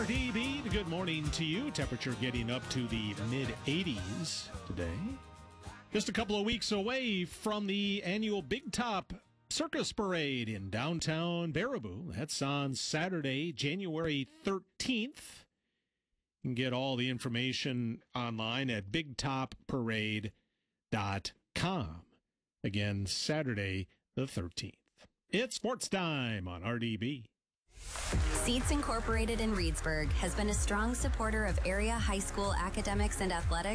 RDB, good morning to you. Temperature getting up to the mid-80s today. Just a couple of weeks away from the annual Big Top Circus Parade in downtown Baraboo. That's on Saturday, January 13th. You can get all the information online at bigtopparade.com. Again, Saturday the 13th. It's sports time on RDB. Seats Incorporated in Reedsburg has been a strong supporter of area high school academics and athletics